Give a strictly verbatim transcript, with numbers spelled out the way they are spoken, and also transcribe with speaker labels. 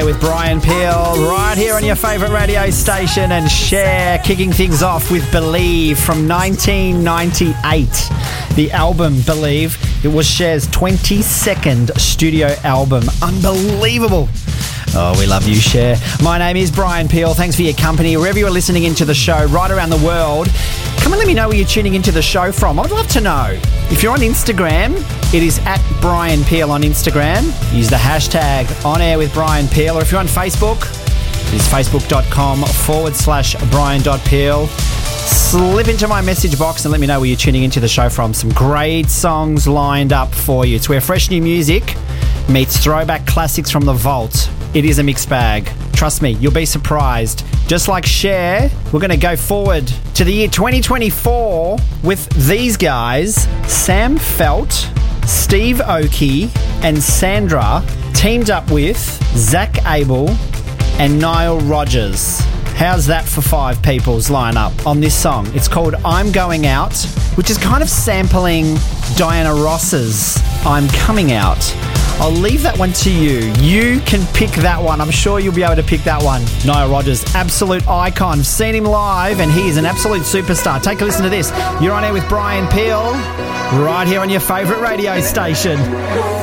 Speaker 1: air with Brian Peel, right here on your favourite radio station, and Cher kicking things off with Believe from nineteen ninety-eight. The album Believe, it was Cher's twenty-second studio album. Unbelievable. Oh, we love you, Cher. My name is Brian Peel. Thanks for your company. Wherever you're listening into the show, right around the world, come and let me know where you're tuning into the show from. I'd love to know. If you're on Instagram, it is at Brian Peel on Instagram. Use the hashtag On Air with Brian Peel. Or if you're on Facebook, it is facebook.com forward slash Brian.Peel. Slip into my message box and let me know where you're tuning into the show from. Some great songs lined up for you. It's where fresh new music meets throwback classics from the vault. It is a mixed bag. Trust me, you'll be surprised. Just like Cher, we're going to go forward to the year twenty twenty-four with these guys, Sam Felt, Steve Aoki and Sandra, teamed up with Zach Abel and Nile Rodgers. How's that for five people's lineup on this song? It's called I'm Going Out, which is kind of sampling Diana Ross's I'm Coming Out. I'll leave that one to you. You can pick that one. I'm sure you'll be able to pick that one. Nile Rodgers, absolute icon. I've seen him live and he is an absolute superstar. Take a listen to this. You're on air with Brian Peel, right here on your favourite radio station.